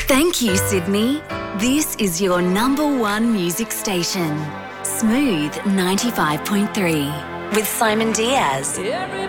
Thank you, Sydney. This is your number one music station. Smooth 95.3 with Simon Diaz.